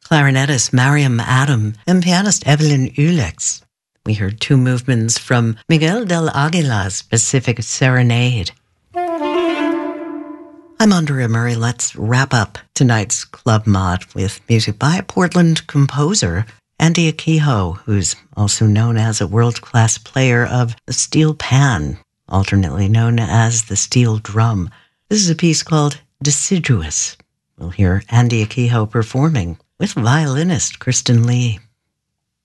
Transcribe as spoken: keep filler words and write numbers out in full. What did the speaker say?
clarinetist Mariam Adam and pianist Evelyn Ulex. We heard two movements from Miguel del Aguilar's Pacific Serenade. I'm Andrea Murray. Let's wrap up tonight's Club Mod with music by Portland composer Andy Akiho, who's also known as a world-class player of the steel pan, alternately known as the steel drum. This is a piece called Deciduous. We'll hear Andy Akiho performing with violinist Kristen Lee.